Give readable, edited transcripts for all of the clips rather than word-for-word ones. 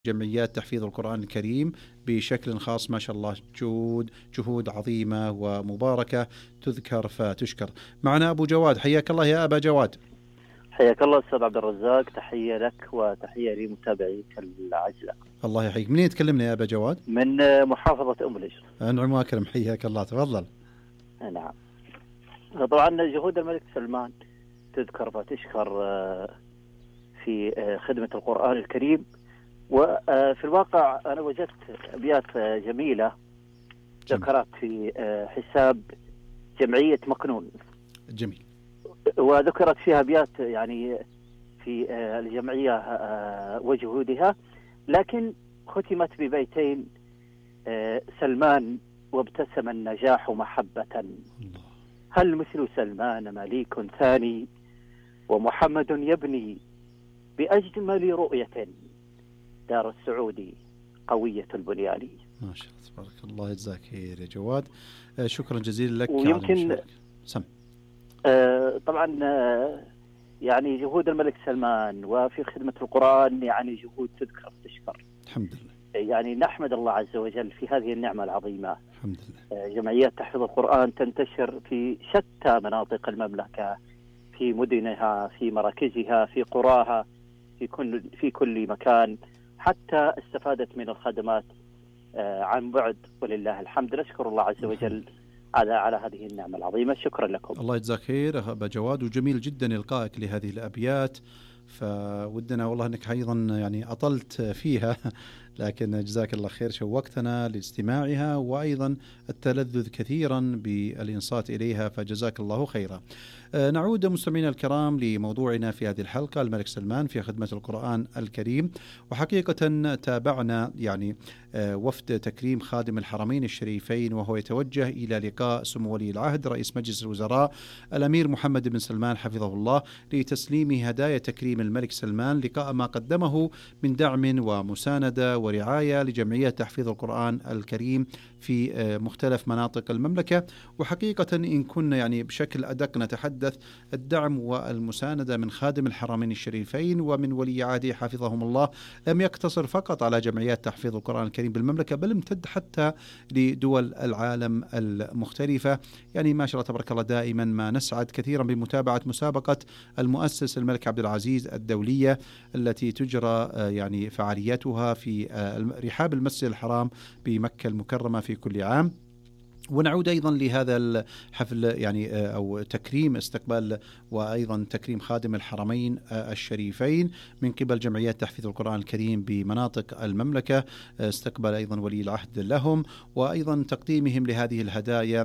جمعيات تحفيظ القرآن الكريم بشكل خاص. ما شاء الله جهود عظيمة ومباركة تذكر فتشكر. معنا أبو جواد، حياك الله يا أبا جواد. حياك الله أستاذ عبد الرزاق، تحية لك وتحية لمتابعيك العزلة. الله يحييك. منين تكلمنا يا أبا جواد؟ من محافظة أم القصر. أنعم وأكرم، حياك الله، تفضل. نعم، طبعا جهود الملك سلمان تذكر فتشكر في خدمة القرآن الكريم. وفي الواقع أنا وجدت أبيات جميلة ذكرت في حساب جمعية مكنون. جميل. وذكرت فيها أبيات يعني في الجمعية وجهودها، لكن ختمت ببيتين: سلمان وابتسم النجاح محبة، هل مثل سلمان مليك ثاني، ومحمد يبني بأجمل رؤية دار السعود قوية البنيان. ما شاء الله تبارك الله، يجزاك خير يا جواد، شكرا جزيلا لك. ويمكن طبعا يعني جهود الملك سلمان وفي خدمة القرآن يعني جهود تذكر تشكر. الحمد لله، يعني نحمد الله عز وجل في هذه النعمة العظيمة. الحمد لله. جمعيات تحفظ القرآن تنتشر في شتى مناطق المملكة، في مدنها، في مراكزها، في قراها، في كل مكان، حتى استفادت من الخدمات عن بعد، ولله الحمد. نشكر الله عز وجل على هذه النعمة العظيمة. شكرا لكم. الله يجزاك خير أبا جواد، وجميل جدا إلقائك لهذه الأبيات، فودنا والله أنك أيضا يعني أطلت فيها لكن جزاك الله خير، شوقتنا لاستماعها وأيضا التلذذ كثيرا بالإنصات إليها، فجزاك الله خيرا. نعود مستمعينا الكرام لموضوعنا في هذه الحلقة، الملك سلمان في خدمة القرآن الكريم. وحقيقة تابعنا يعني وفد تكريم خادم الحرمين الشريفين، وهو يتوجه إلى لقاء سمو ولي العهد رئيس مجلس الوزراء الأمير محمد بن سلمان حفظه الله لتسليم هدايا تكريم الملك سلمان، لقاء ما قدمه من دعم ومساندة ورعاية لجمعيات تحفيظ القرآن الكريم في مختلف مناطق المملكة. وحقيقة إن كنا يعني بشكل أدق نتحدث، الدعم والمساندة من خادم الحرمين الشريفين ومن ولي عهده حفظهم الله لم يقتصر فقط على جمعيات تحفيظ القرآن الكريم بالمملكة، بل امتد حتى لدول العالم المختلفة. يعني ما شاء الله تبارك الله، دائما ما نسعد كثيرا بمتابعة مسابقة المؤسس الملك عبد العزيز الدولية التي تجرى يعني فعالياتها في رحاب المسجد الحرام بمكة المكرمة في كل عام. ونعود أيضا لهذا الحفل يعني أو تكريم استقبال وأيضا تكريم خادم الحرمين الشريفين من قبل جمعيات تحفيظ القرآن الكريم بمناطق المملكة، استقبل أيضا ولي العهد لهم، وأيضا تقديمهم لهذه الهدايا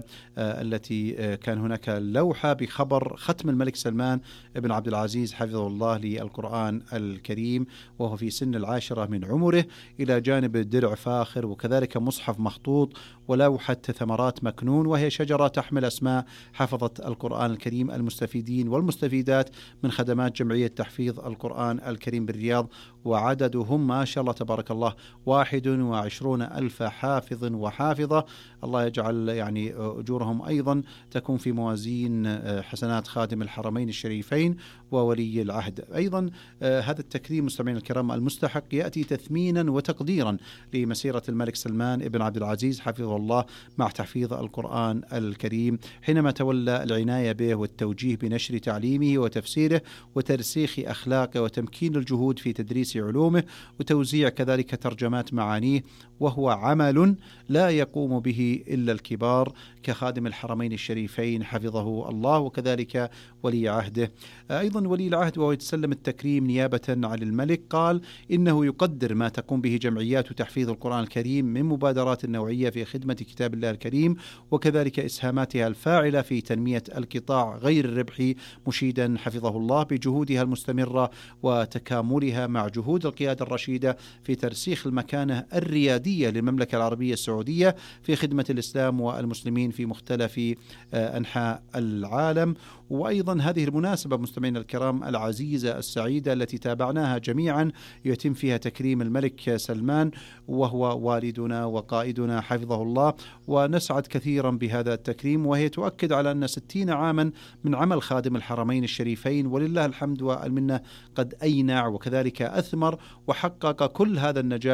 التي كان هناك لوحة بخبر ختم الملك سلمان بن عبد العزيز حفظه الله للقرآن الكريم وهو في سن 10 من عمره، إلى جانب درع فاخر، وكذلك مصحف مخطوط ولوحة ثمرات مكنون، وهي شجرة تحمل أسماء حفظة القرآن الكريم المستفيدين والمستفيدات من خدمات جمعية تحفيظ القرآن الكريم بالرياض، وعددهم ما شاء الله تبارك الله 21,000 حافظ وحافظة. الله يجعل يعني أجورهم أيضا تكون في موازين حسنات خادم الحرمين الشريفين وولي العهد. أيضا هذا التكريم مستمعين الكرام المستحق يأتي تثمينا وتقديرا لمسيرة الملك سلمان بن عبد العزيز حفظه الله مع تحفيظ القرآن الكريم، حينما تولى العناية به والتوجيه بنشر تعليمه وتفسيره وترسيخ أخلاقه وتمكين الجهود في تدريس علومه وتوزيع كذلك ترجمات معانيه، وهو عمل لا يقوم به إلا الكبار كخادم الحرمين الشريفين حفظه الله وكذلك ولي عهده. أيضا ولي العهد وهو يتسلم التكريم نيابة عن الملك قال إنه يقدر ما تقوم به جمعيات تحفيظ القرآن الكريم من مبادرات نوعية في خدمة كتاب الله الكريم، وكذلك إسهاماتها الفاعلة في تنمية القطاع غير الربحي، مشيدا حفظه الله بجهودها المستمرة وتكاملها مع جهود القيادة الرشيدة في ترسيخ المكانة الريادية للمملكة العربية السعودية في خدمة الإسلام والمسلمين في مختلف أنحاء العالم. وأيضا هذه المناسبة مستمعينا الكرام العزيزة السعيدة التي تابعناها جميعا يتم فيها تكريم الملك سلمان وهو والدنا وقائدنا حفظه الله، ونسعد أسعد كثيرا بهذا التكريم، وهي تؤكد على أن 60 عاما من عمل خادم الحرمين الشريفين ولله الحمد والمنة قد أينع وكذلك أثمر وحقق كل هذا النجاح